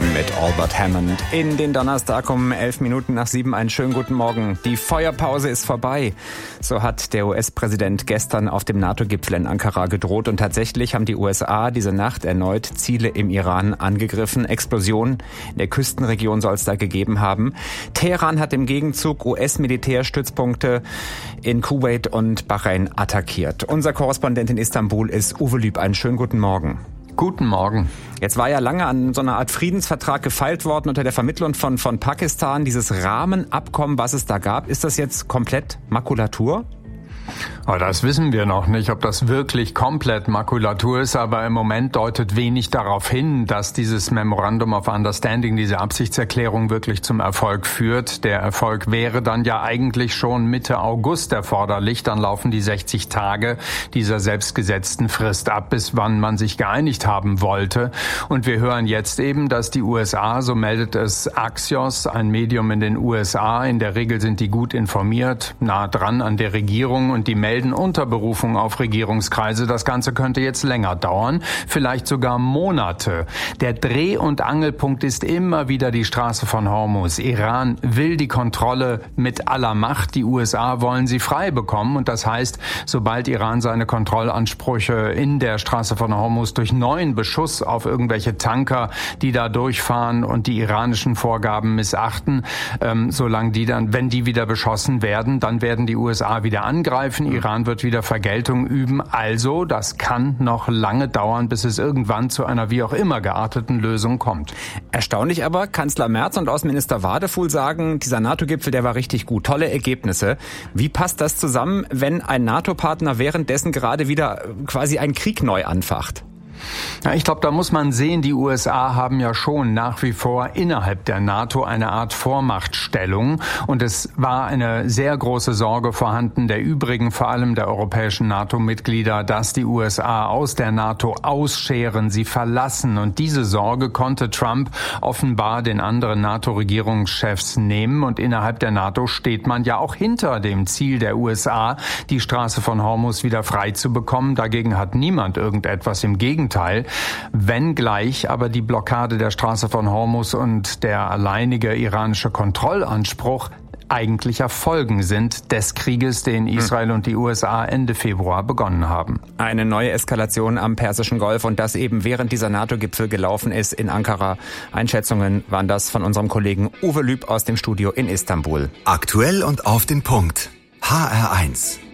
mit Albert Hammond in den Donnerstag um 11 Minuten nach 7. Einen schönen guten Morgen. Die Feuerpause ist vorbei. So hat der US-Präsident gestern auf dem NATO-Gipfel in Ankara gedroht. Und tatsächlich haben die USA diese Nacht erneut Ziele im Iran angegriffen. Explosionen in der Küstenregion soll es da gegeben haben. Teheran hat im Gegenzug US-Militärstützpunkte in Kuwait und Bahrain attackiert. Unser Korrespondent in Istanbul ist Uwe Lüb. Einen schönen guten Morgen. Guten Morgen. Jetzt war ja lange an so einer Art Friedensvertrag gefeilt worden unter der Vermittlung von Pakistan. Dieses Rahmenabkommen, was es da gab, ist das jetzt komplett Makulatur? Aber das wissen wir noch nicht, ob das wirklich komplett Makulatur ist, aber im Moment deutet wenig darauf hin, dass dieses Memorandum of Understanding, diese Absichtserklärung wirklich zum Erfolg führt. Der Erfolg wäre dann ja eigentlich schon Mitte August erforderlich. Dann laufen die 60 Tage dieser selbstgesetzten Frist ab, bis wann man sich geeinigt haben wollte. Und wir hören jetzt eben, dass die USA, so meldet es Axios, ein Medium in den USA, in der Regel sind die gut informiert, nah dran an der Regierung, und die melden unter Berufung auf Regierungskreise, das Ganze könnte jetzt länger dauern, vielleicht sogar Monate. Der Dreh- und Angelpunkt ist immer wieder die Straße von Hormuz. Iran will die Kontrolle mit aller Macht, die USA wollen sie frei bekommen, und das heißt, sobald Iran seine Kontrollansprüche in der Straße von Hormuz durch neuen Beschuss auf irgendwelche Tanker, die da durchfahren und die iranischen Vorgaben missachten, solange die dann, wenn die wieder beschossen werden, dann werden die USA wieder angreifen. Iran wird wieder Vergeltung üben. Also, das kann noch lange dauern, bis es irgendwann zu einer wie auch immer gearteten Lösung kommt. Erstaunlich aber, Kanzler Merz und Außenminister Wadefuhl sagen, dieser NATO-Gipfel, der war richtig gut. Tolle Ergebnisse. Wie passt das zusammen, wenn ein NATO-Partner währenddessen gerade wieder quasi einen Krieg neu anfacht? Ja, ich glaube, da muss man sehen, die USA haben ja schon nach wie vor innerhalb der NATO eine Art Vormachtstellung. Und es war eine sehr große Sorge vorhanden der übrigen, vor allem der europäischen NATO-Mitglieder, dass die USA aus der NATO ausscheren, sie verlassen. Und diese Sorge konnte Trump offenbar den anderen NATO-Regierungschefs nehmen. Und innerhalb der NATO steht man ja auch hinter dem Ziel der USA, die Straße von Hormuz wieder frei zu bekommen. Dagegen hat niemand irgendetwas, im Gegenteil. Wenngleich aber die Blockade der Straße von Hormuz und der alleinige iranische Kontrollanspruch eigentlicher Folgen sind des Krieges, den Israel und die USA Ende Februar begonnen haben. Eine neue Eskalation am Persischen Golf, und das eben während dieser NATO-Gipfel gelaufen ist in Ankara. Einschätzungen waren das von unserem Kollegen Uwe Lüb aus dem Studio in Istanbul. Aktuell und auf den Punkt. HR1.